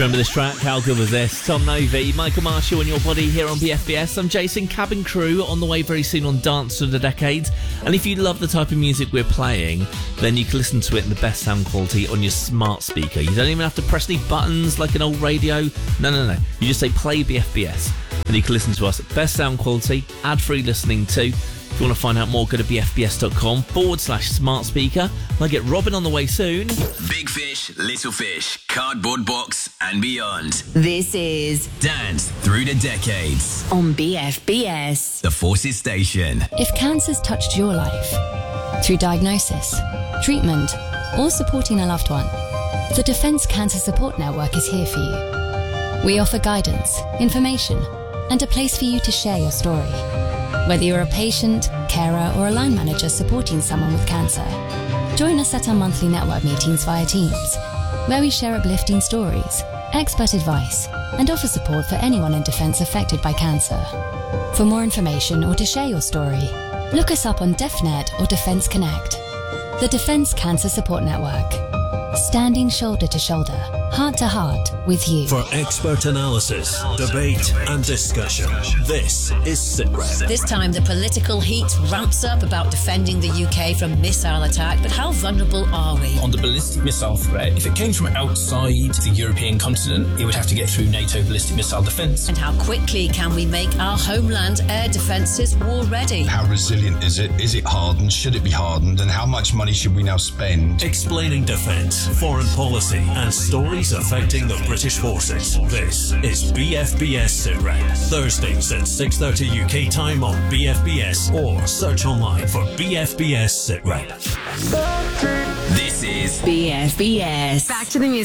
Remember this track? How good was this? Tom Novi, Michael Marshall and Your Body here on BFBS. I'm Jason, Cabin Crew, on the way very soon on Dance to the Decades. And if you love the type of music we're playing, then you can listen to it in the best sound quality on your smart speaker. You don't even have to press any buttons like an old radio. No. You just say play BFBS and you can listen to us at best sound quality, ad-free listening too. If you want to find out more, go to bfbs.com/smart speaker. I'll get Robin on the way soon. Big Fish, Little Fish, Cardboard Box and beyond. This is Dance Through the Decades on BFBS. The Forces Station. If cancer's touched your life, through diagnosis, treatment, or supporting a loved one, the Defence Cancer Support Network is here for you. We offer guidance, information, and a place for you to share your story. Whether you're a patient, carer, or a line manager supporting someone with cancer, join us at our monthly network meetings via Teams, where we share uplifting stories, expert advice, and offer support for anyone in Defence affected by cancer. For more information or to share your story, look us up on DefNet or Defence Connect. The Defence Cancer Support Network. Standing shoulder to shoulder, heart to heart with you. For expert analysis, debate and discussion, this is SITREP. This time the political heat ramps up about defending the UK from missile attack, but how vulnerable are we? On the ballistic missile threat, if it came from outside the European continent, it would have to get through NATO ballistic missile defence. And how quickly can we make our homeland air defences war ready? How resilient is it? Is it hardened? Should it be hardened? And how much money should we now spend? Explaining defence, foreign policy and stories affecting the British forces. This is BFBS SITREP. Thursdays at 6:30 UK time on BFBS or search online for BFBS SITREP. This is BFBS. Back to the music.